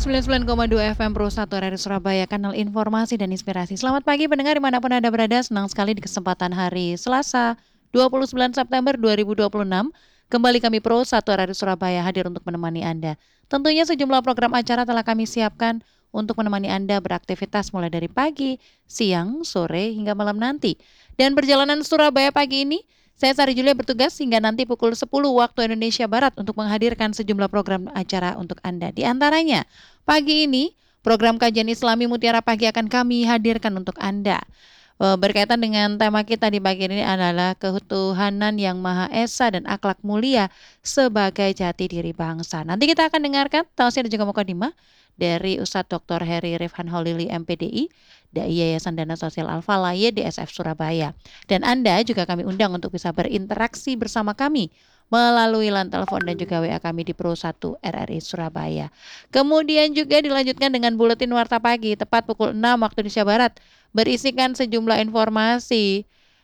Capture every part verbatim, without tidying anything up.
sembilan puluh sembilan koma dua F M Pro satu R R I Surabaya, kanal informasi dan inspirasi. Selamat pagi pendengar dimanapun Anda berada, senang sekali di kesempatan hari Selasa dua puluh sembilan September dua ribu dua puluh enam. Kembali kami Pro satu R R I Surabaya hadir untuk menemani Anda. Tentunya sejumlah program acara telah kami siapkan untuk menemani Anda beraktivitas mulai dari pagi, siang, sore, hingga malam nanti. Dan perjalanan Surabaya pagi ini, saya Sari Julia bertugas hingga nanti pukul sepuluh waktu Indonesia Barat untuk menghadirkan sejumlah program acara untuk Anda. Di antaranya, pagi ini program kajian Islami Mutiara Pagi akan kami hadirkan untuk Anda. Berkaitan dengan tema kita di pagi ini adalah ketuhanan yang Maha Esa dan akhlak mulia sebagai jati diri bangsa. Nanti kita akan dengarkan tausiah dan juga mukadimah dari Ustadz Doktor Heri Rifhan Holili M P D I, Dai Yayasan Dana Sosial Al-Falaye D S F Surabaya. Dan Anda juga kami undang untuk bisa berinteraksi bersama kami melalui line telepon dan juga W A kami di Pro satu R R I Surabaya. Kemudian juga dilanjutkan dengan buletin warta pagi tepat pukul enam waktu Indonesia Barat, berisikan sejumlah informasi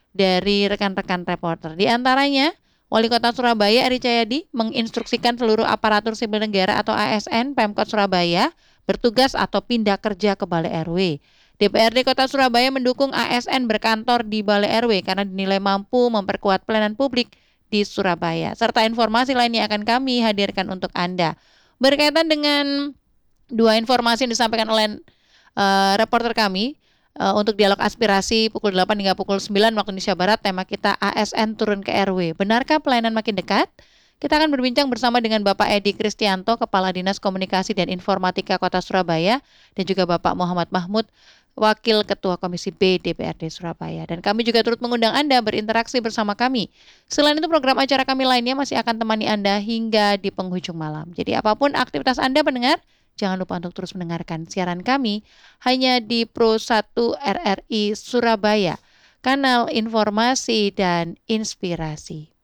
dari rekan-rekan reporter. Di antaranya, Wali Kota Surabaya Eri Cahyadi menginstruksikan seluruh aparatur sipil negara atau A S N Pemkot Surabaya bertugas atau pindah kerja ke Balai R W. D P R D Kota Surabaya mendukung A S N berkantor di Balai R W karena dinilai mampu memperkuat pelayanan publik di Surabaya. Serta informasi lainnya akan kami hadirkan untuk Anda. Berkaitan dengan dua informasi yang disampaikan oleh uh, reporter kami, Uh, untuk dialog aspirasi pukul delapan hingga pukul sembilan waktu Indonesia Barat, tema kita A S N turun ke R W. Benarkah pelayanan makin dekat? Kita akan berbincang bersama dengan Bapak Edi Kristianto, Kepala Dinas Komunikasi dan Informatika Kota Surabaya, dan juga Bapak Muhammad Mahmud, Wakil Ketua Komisi B D P R D Surabaya. Dan kami juga turut mengundang Anda berinteraksi bersama kami. Selain itu, program acara kami lainnya masih akan temani Anda hingga di penghujung malam. Jadi apapun aktivitas Anda pendengar, jangan lupa untuk terus mendengarkan siaran kami hanya di Pro satu R R I Surabaya, kanal informasi dan inspirasi.